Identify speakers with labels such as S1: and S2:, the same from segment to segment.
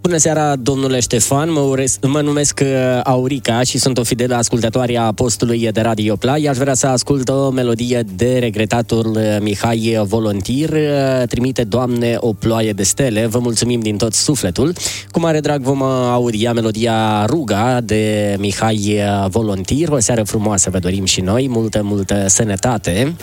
S1: Bună seara, domnule Ștefan, mă numesc Aurica și sunt o fidelă ascultătoare a postului de Radio Play. Aș vrea să ascult o melodie de regretatul Mihai Volontir, trimite, Doamne, o ploaie de stele. Vă mulțumim din tot sufletul. Cu mare drag vom audia melodia Ruga de Mihai Volontir. O seară frumoasă vă dorim și noi, multă sănătate.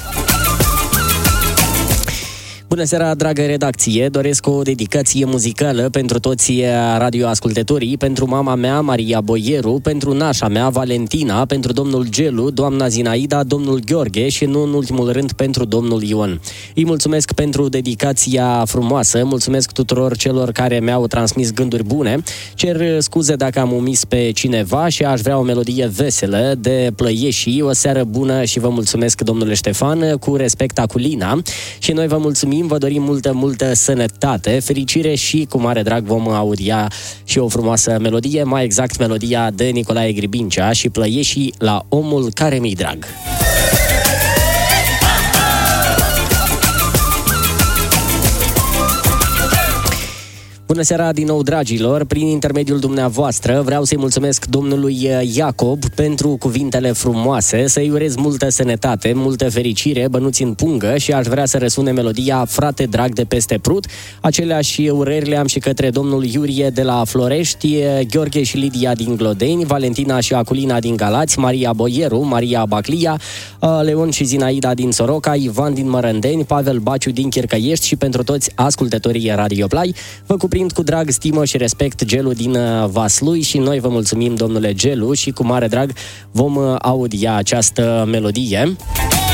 S1: Bună seara, dragă redacție! Doresc o dedicație muzicală pentru toți radioascultătorii, pentru mama mea, Maria Boieru, pentru nașa mea, Valentina, pentru domnul Gelu, doamna Zinaida, domnul Gheorghe și, nu în ultimul rând, pentru domnul Ion. Îi mulțumesc pentru dedicația frumoasă, mulțumesc tuturor celor care mi-au transmis gânduri bune, cer scuze dacă am omis pe cineva și aș vrea o melodie veselă de Plăieșii. O seară bună și vă mulțumesc, domnule Ștefan, cu respect, Aculina, și noi vă mulțumim. Vă dorim multă sănătate, fericire și cu mare drag vom audia și o frumoasă melodie, mai exact melodia de Nicolae Gribincea și Plăieșii, La omul care mi-i drag. Bună seara din nou, dragilor! Prin intermediul dumneavoastră vreau să-i mulțumesc domnului Iacob pentru cuvintele frumoase, să-i urez multă sănătate, multă fericire, bănuți în pungă și aș vrea să răsune melodia Frate drag de peste Prut. Aceleași urări le am și către domnul Iurie de la Florești, Gheorghe și Lidia din Glodeni, Valentina și Aculina din Galați, Maria Boieru, Maria Baclia, Leon și Zinaida din Soroca, Ivan din Mărândeni, Pavel Baciu din Chircăiești și pentru toți ascultătorii Radio Play. Vă cuprind cu drag, stimă și respect Gelu din Vaslui și noi vă mulțumim, domnule Gelu, și cu mare drag vom audia această melodie.